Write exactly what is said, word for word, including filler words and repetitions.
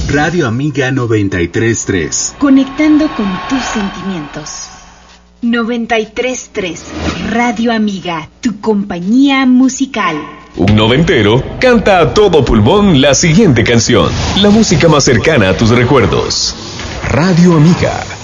Radio Amiga noventa y tres punto tres. Conectando con tus sentimientos. noventa y tres punto tres. Radio Amiga, tu compañía musical. Un noventero canta a todo pulmón la siguiente canción. La música más cercana a tus recuerdos. Radio Amiga.